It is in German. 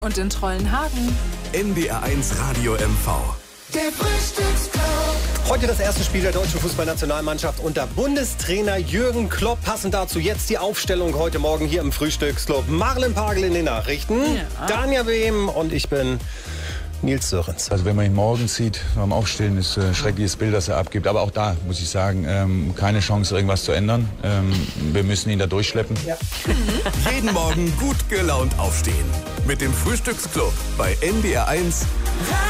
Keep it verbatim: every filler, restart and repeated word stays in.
Und in Trollenhagen. N D R eins Radio M V. Der Frühstücksclub. Heute das erste Spiel der deutschen Fußballnationalmannschaft unter Bundestrainer Jürgen Klopp. Passend dazu jetzt die Aufstellung heute Morgen hier im Frühstücksclub. Marlen Pagel in den Nachrichten, ja. Danja Behm und ich bin Nils Sörensen. Also wenn man ihn morgen sieht beim Aufstehen, ist ein schreckliches Bild, das er abgibt. Aber auch da muss ich sagen, ähm, keine Chance, irgendwas zu ändern. Ähm, wir müssen ihn da durchschleppen. Ja. Jeden Morgen gut gelaunt aufstehen. Mit dem Frühstücksclub bei N D R eins.